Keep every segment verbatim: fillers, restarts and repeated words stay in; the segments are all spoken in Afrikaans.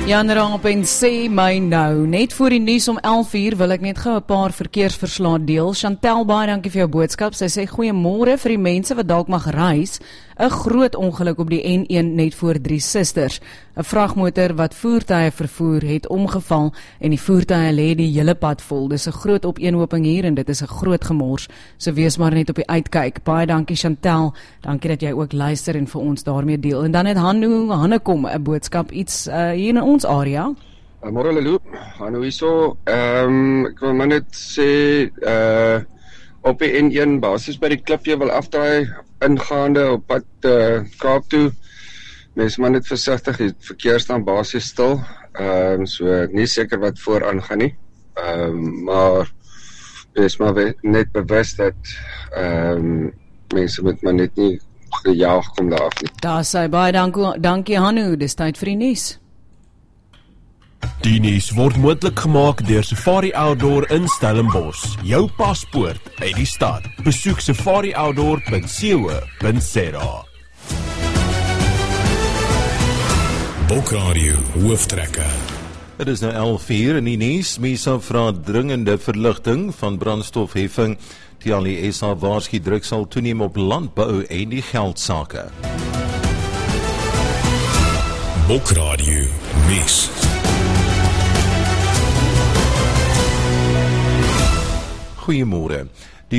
Jan Raap en sê my nou, net voor die nuus om elf uur wil ek net gou 'n paar verkeersverslae deel. Chantel, baie dankie vir jou boodskap. Sy sê goeiemôre vir die mense wat dalk mag reis. 'n Groot ongeluk op die N een net voor Drie Susters. 'n Vragmotor wat voertuie vervoer het omgeval en die voertuie lê die hele pad vol. Dis 'n groot opeenhoping hier en dit is 'n groot gemors. So wees maar net op die uitkyk. Baie dankie Chantel. Dankie dat jy ook luister en vir ons daarmee deel. En dan het Hanno Hannekom 'n boodskap iets uh, hier in ons area. Uh, Môre Lelo, Hanno hierso. Ehm um, ek wil maar net sê uh op die N een basis by die klipjie wil afdraai ingaande op pad uh, Kaap toe. Mense maar net versigtig, die verkeer staan basies stil. Ehm um, so nie seker wat vooraan gaan nie. Ehm um, maar is maar we, net bewus dat ehm um, mense moet maar net nie gejaag kom daar af nie. Daar sê baie dankie, dankie Hanno, dis tyd vir die nuus. Die nuus word moontlik gemaak deur Safari Outdoor in Stellenbosch. Jou paspoort uit die stad. Besoek safari outdoor punt co punt za. Bokradio hooftrekker. Het is nou elf uur in die nuus. Mense vra dringende verligting van brandstofheffing. Tiali S A waarsku druk sal toeneem op landbou en die geldsake. Bokradio nuus. Goeiemôre. Die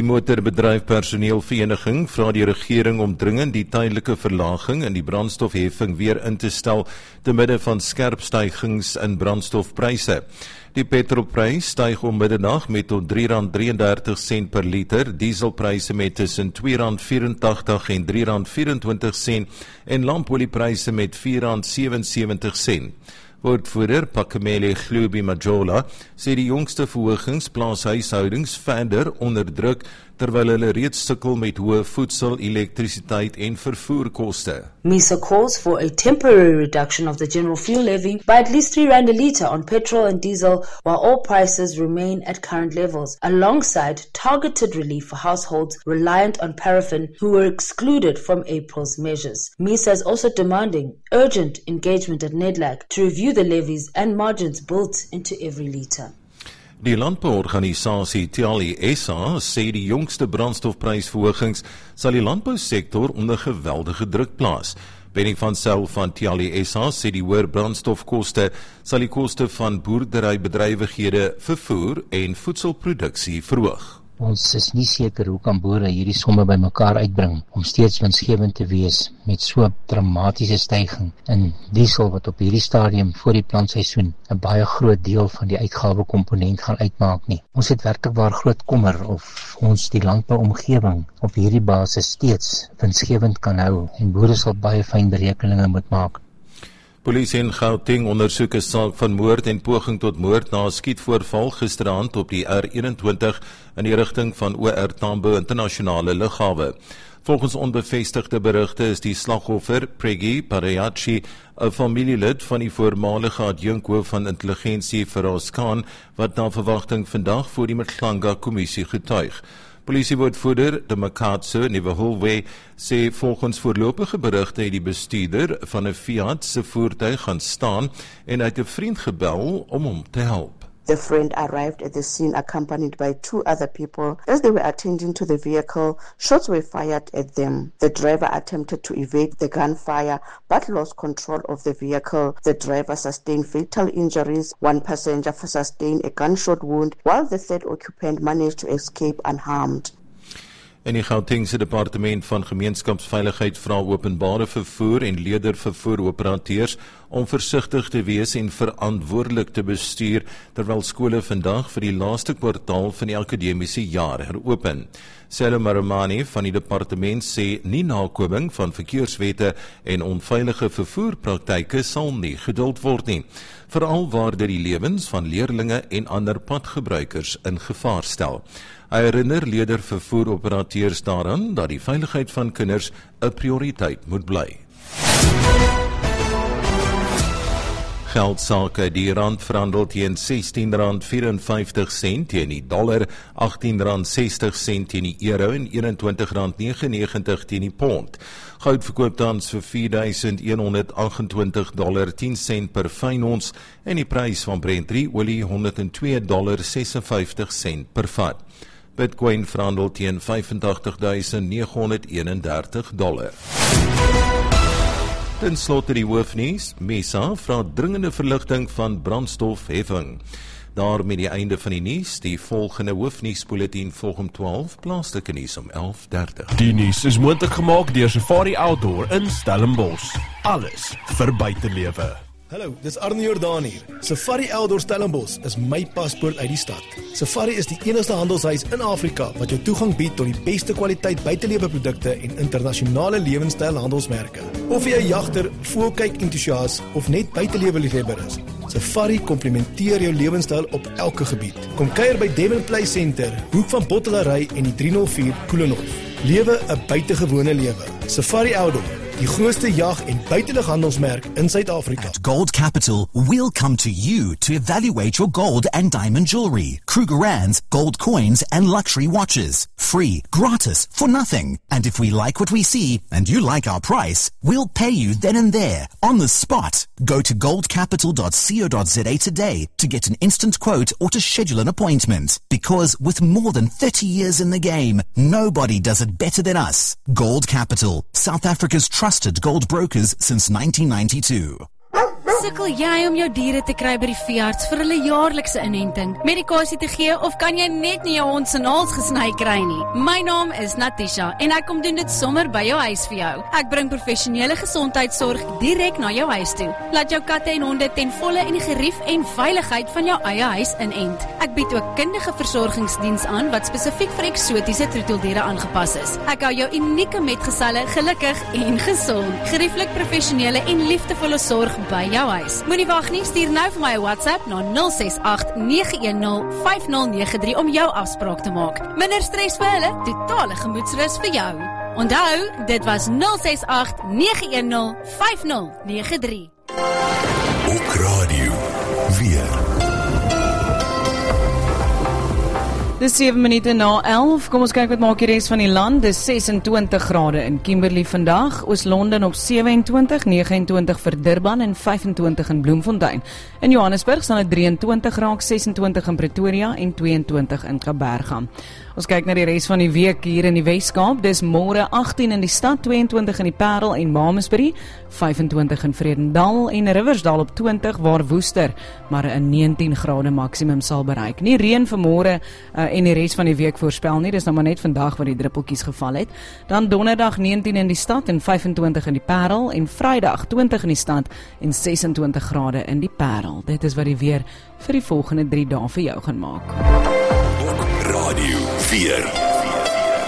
motorbedryfpersoneelvereniging vra die regering om dringend die tydelike verlaging in die brandstofheffing weer in te stel te midde van skerp stygings in brandstofpryse. Die petrolprys styg om middernaand met tot drie rand drieëndertig per liter, dieselpryse met tussen twee rand vyerentagtig en drie rand vyerentwintig en lampoliepryse met vier rand sewensewentig. Woordvoerder Pakamele Glubi Majola sê die jongste verhogings plaas huishoudings verder onder druk terwyl hulle reeds sukkel met hoë voedsel, elektrisiteit en vervoerkoste. MISA calls for a temporary reduction of the general fuel levy by at least three rand a litre on petrol and diesel while all prices remain at current levels, alongside targeted relief for households reliant on paraffin who were excluded from April's measures. MISA is also demanding urgent engagement at NEDLAC to review the levies and margins built into every litre. Die landbouorganisasie Tiali S A sê die jongste brandstofprysverhogings sal die landbousektor onder geweldige druk plaas. Benny van Zyl van Tiali S A sê die hoër brandstofkoste sal die koste van boerderybedrywighede, vervoer en voedselproduksie verhoog. Ons is nie seker hoe kan boere hierdie somme by mekaar uitbring om steeds winsgewend te wees met so 'n dramatiese styging in diesel wat op hierdie stadium voor die plantseisoen 'n baie groot deel van die uitgawekomponent gaan uitmaak nie. Ons het werklik waar groot kommer of ons die landbouomgewing op hierdie basis steeds winsgewend kan hou en boere sal baie fyn berekeninge moet maak. Polisie in Gauteng ondersoek 'n saak van moord en poging tot moord na 'n skietvoorval gisteraand op die R eenentwintig in die rigting van O R Tambo internasionale lughawe. Volgens onbevestigde berigte is die slagoffer, Preggy Parayachi, 'n familielid van die voormalige adjunkhoof van intelligensie Feroz Khan, wat na verwagting vandag voor die Mhlanga kommissie getuig. Polisiewoordvoerder de Makatso Nivahulwe sê volgens voorlopige berigte het die bestuurder van 'n Fiat se voertuig gaan staan en hy het 'n vriend gebel om hom te help. The friend arrived at the scene accompanied by two other people. As they were attending to the vehicle, shots were fired at them. The driver attempted to evade the gunfire but lost control of the vehicle. The driver sustained fatal injuries. One passenger sustained a gunshot wound, while the third occupant managed to escape unharmed. En die Gautengse Departement van Gemeenskapsveiligheid vra openbare vervoer en ledervervoeroperateurs om versigtig te wees en verantwoordelik te bestuur terwyl skole vandag vir die laaste kwartaal van die akademiese jaar heropen. Selo Maramani van die departement sê nie nakoming van verkeerswette en onveilige vervoerpraktyke sal nie geduld word nie, veral waar dit die lewens van leerlinge en ander padgebruikers in gevaar stel. Hy herinner ledervervoeroperateurs daaraan dat die veiligheid van kinders 'n prioriteit moet bly. Geldsake, die rand verhandel teen sestien rand vyf-en-vyftig sent teen die dollar, agttien rand sestig sent teen die euro en eenentwintig rand nege en negentig teen die pond. Goud verkoop tans vir vier duisend een honderd agt en twintig dollar tien sent per fyn ons en die prys van Brent olie honderd en twee dollar vyf ses vyf sent per vat. Bitcoin verhandel teen vyf en tagtig duisend nege honderd eenendertig dollar. Ten slotte die hoofnuus, Mesa vra dringende verligting van brandstofheffing. Daar met die einde van die nuus, die volgende hoofnuusbulletin volg om twaalf, plaaslike nuus om elf dertig. Die nuus is moontlik gemaak deur Safari Outdoor in Stellenbosch. Alles vir buitelewe. Hallo, dis Arne Jordaan hier. Safari Outdoor Stellenbosch is my paspoort uit die stad. Safari is die enigste handelshuis in Afrika wat jou toegang bied tot die beste kwaliteit buiteleweprodukte en internasionale lewenstyl handelsmerke. Of jy 'n jagter, voelkyk entoesias of net buiteleweliefhebber is, Safari komplementeer jou lewenstyl op elke gebied. Kom kuier by Devon Play Center, hoek van Bottelary en die drie nul vier Koelenhof. Lewe 'n buitengewone lewe. Safari Outdoor, die grootste jag- en buitelughandelsmerk in Suid-Afrika. At Gold Capital, we'll come to you to evaluate your gold and diamond jewelry, Krugerrands, gold coins and luxury watches. Free, gratis, for nothing. And if we like what we see and you like our price, we'll pay you then and there, on the spot. Go to gold capital dot co dot za today to get an instant quote or to schedule an appointment. Because with more than thirty years in the game, nobody does it better than us. Gold Capital, South Africa's trusted gold brokers since nineteen ninety-two. Sukkel jy om jou diere te kry by die veearts vir hulle jaarlikse inenting, medikasie te gee of kan jy net nie jou hond se naels gesny kry nie? My naam is Natisha en ek kom doen dit sommer by jou huis vir jou. Ek bring professionele gesondheidsorg direk na jou huis toe. Laat jou katte en honde ten volle in die gerief en veiligheid van jou eie huis inent. Ek bied ook kundige versorgingsdiens aan wat spesifiek vir eksotiese troeteldiere aangepas is. Ek hou jou unieke metgeselle gelukkig en gesond. Gerieflik professionele en liefdevolle sorg by jou huis. Moenie wag nie, stuur nou vir my 'n WhatsApp na nul ses agt nege een nul vyf nul nege drie om jou afspraak te maak. Minder stres vir hulle, totale gemoedsrus vir jou. Onthou, dit was nul ses agt nege een nul vyf nul nege drie. Ook radio weer. Dis sewe minute na elf. Kom ons kyk wat maak die res van die land. Dis ses en twintig grade in Kimberley vandag, Oos-London op sewe en twintig, nege en twintig vir Durban en vyf en twintig in Bloemfontein. In Johannesburg sal dit drie en twintig raak, ses en twintig in Pretoria en twee en twintig in Kaapberga. Ons kyk na die res van die week hier in die Weskaap. Dis môre agttien in die stad, twee en twintig in die Parel en Mamasbury, vyf en twintig in Vredendal en Riversdal op twintig waar Woester maar 'n negentien grade maksimum sal bereik. Nie reën vir môre uh, en die res van die week voorspel nie. Dis nou maar net vandag waar die druppeltjies geval het. Dan donderdag negentien in die stad en vyf en twintig in die Parel en Vrydag twintig in die stad en ses en twintig grade in die Parel. Dit is wat die weer vir die volgende drie dae vir jou gaan maak. Radio vier.